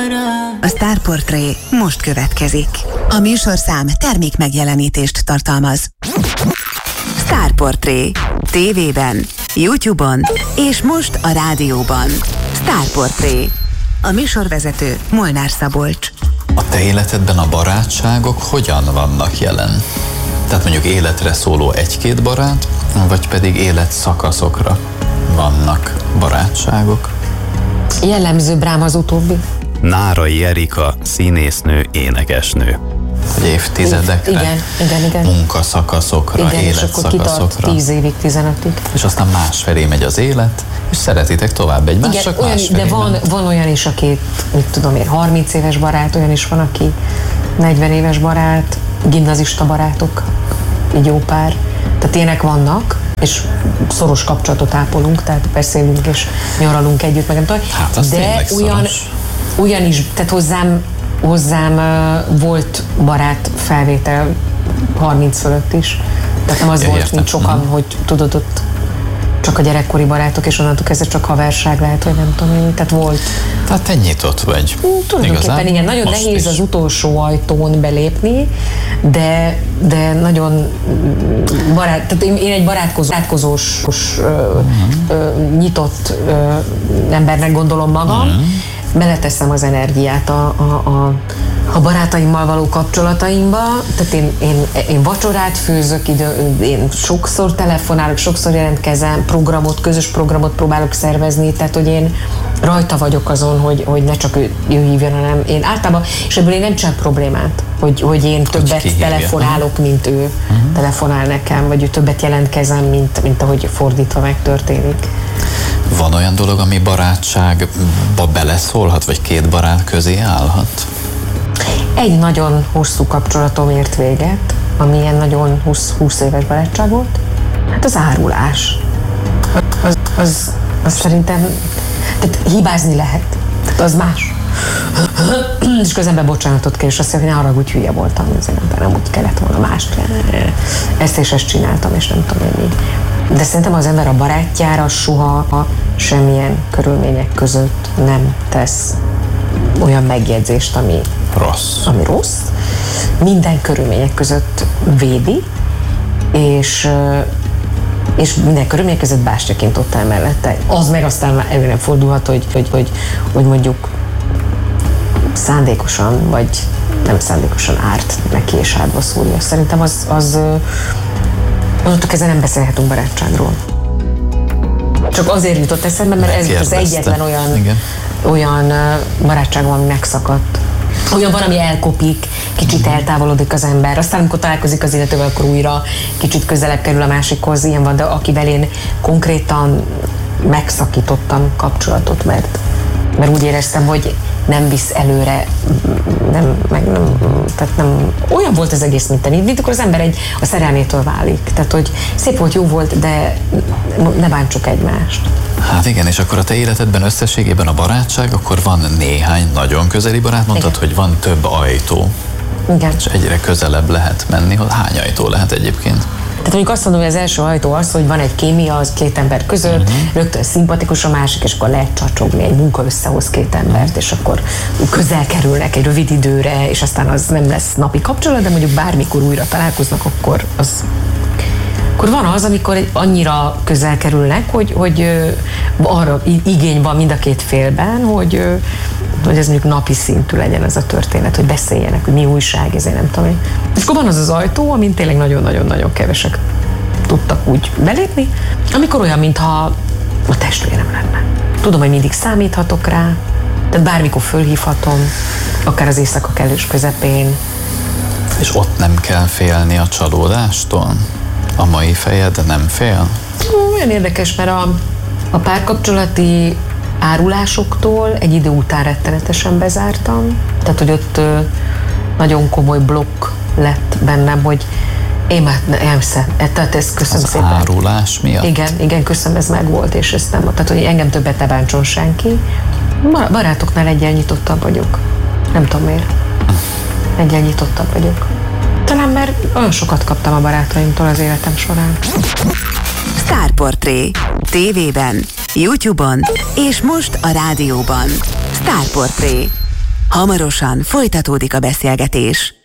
A Star Portré most következik. A műsorszám termék megjelenítést tartalmaz. Star Portré. TV-ben, YouTube-on és most a rádióban. Star Portré. A műsorvezető Molnár Szabolcs. A te életedben a barátságok hogyan vannak jelen? Tehát mondjuk életre szóló egy-két barát, vagy pedig életszakaszokra vannak barátságok? Jellemzőbb rám az utóbbi. Nárai Erika, színésznő, énekesnő. Hogy évtizedekre, igen. munkaszakaszokra, igen, életszakaszokra. És akkor kitart 10 évig, 15-ig. És aztán másfelé megy az élet, és szeretitek tovább egymást, igen, csak olyan, másfelé. De van olyan is, aki, mit tudom én, 30 éves barát, olyan is van, aki 40 éves barát, gimnazista barátok, így jó pár. Tehát ilyenek vannak, és szoros kapcsolatot ápolunk, tehát beszélünk és nyaralunk együtt, meg nem tudom. Hát az de olyan is, tehát hozzám volt barát felvétel 30 fölött is. Tehát nem az volt, mint sokan, hogy tudod, ott csak a gyerekkori barátok, és onnantól kezdve csak haverság lehet, vagy nem tudom én. Tehát volt. Tehát te nyitott vagy. Tulajdonképpen igen, nagyon nehéz az utolsó ajtón belépni, de nagyon tehát én egy barátkozós, nyitott embernek gondolom magam. Beleteszem az energiát a barátaimmal való kapcsolataimba, tehát én vacsorát főzök, én sokszor telefonálok, sokszor jelentkezem, közös programot próbálok szervezni, tehát hogy én rajta vagyok azon, hogy ne csak ő hívjon, hanem én általában, és ebből én nem csinálok problémát, hogy én többet telefonálok, mint ő telefonál nekem, vagy ő többet jelentkezem, mint ahogy fordítva megtörténik. Van olyan dolog, ami barátságba beleszólhat, vagy két barát közé állhat? Egy nagyon hosszú kapcsolatom ért véget, ami ilyen nagyon 20 éves barátság volt. Hát az árulás. Az szerintem, tehát hibázni lehet. Tehát az más. És közben bocsánatot kér, és azt mondja, hogy ne haragudj, hülye voltam, nem úgy kellett volna mást. Ezt és ezt csináltam, és nem tudom én mi. De szerintem az ember a barátjára soha semmilyen körülmények között nem tesz olyan megjegyzést, ami rossz. Minden körülmények között védi, és minden körülmények között bástyaként ott áll mellette. Az meg aztán előre nem fordulhat, hogy mondjuk szándékosan, vagy nem szándékosan árt neki és hátba szúrja. Szerintem az onnantól kezdve nem beszélhetünk barátságról. Csak azért jutott eszembe, mert ez az egyetlen olyan barátságom, ami megszakadt. Olyan van, ami elkopik, kicsit eltávolodik az ember, aztán amikor találkozik az illetővel, akkor újra kicsit közelebb kerül a másikhoz, ilyen van, de akivel én konkrétan megszakítottam kapcsolatot, mert úgy éreztem, hogy nem visz előre, tehát nem, olyan volt az egész, mint akkor az ember a szerelmétől válik. Tehát, hogy szép volt, jó volt, de ne bántsuk egymást. Hát igen, és akkor a te életedben összességében a barátság, akkor van néhány nagyon közeli barát, mondtad, hogy van több ajtó. Igen. És egyre közelebb lehet menni. Hány ajtó lehet egyébként? Tehát mondjuk azt mondom, hogy az első ajtó az, hogy van egy kémia az két ember között, rögtön szimpatikus a másik, és akkor lehet csacsogni, egy munka összehoz két embert, és akkor közel kerülnek egy rövid időre, és aztán az nem lesz napi kapcsolat, de mondjuk bármikor újra találkoznak, akkor van az, amikor annyira közel kerülnek, hogy arra igény van mind a két félben, hogy ez mondjuk napi szintű legyen ez a történet, hogy beszéljenek, hogy mi újság, ezért nem tudom én. És akkor van az ajtó, amin tényleg nagyon-nagyon-nagyon kevesek tudtak úgy belépni, amikor olyan, mintha a testvérem lenne. Tudom, hogy mindig számíthatok rá, tehát bármikor fölhívhatom, akár az éjszaka kellős közepén. És ott nem kell félni a csalódástól? A mai fejed nem fél? Olyan érdekes, mert a párkapcsolati árulásoktól egy idő után rettenetesen bezártam. Tehát, hogy ott nagyon komoly blokk lett bennem, hogy én már tehát ezt köszönöm szépen. Az árulás miatt? Igen, köszönöm, ez meg volt, és ezt nem, tehát, hogy engem többet ne bántson senki. Barátoknál egyen nyitottabb vagyok. Nem tudom miért. Egyen nyitottabb vagyok. Talán mert olyan sokat kaptam a barátaimtól az életem során. Star Portré. TV-ben, YouTube-on és most a rádióban. Star Portré. Hamarosan folytatódik a beszélgetés.